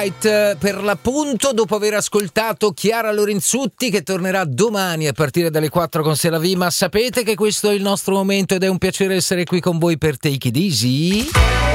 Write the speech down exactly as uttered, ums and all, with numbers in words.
Per l'appunto, dopo aver ascoltato Chiara Lorenzutti, che tornerà domani a partire dalle quattro con Se la Vi, ma sapete che questo è il nostro momento ed è un piacere essere qui con voi per Take It Easy.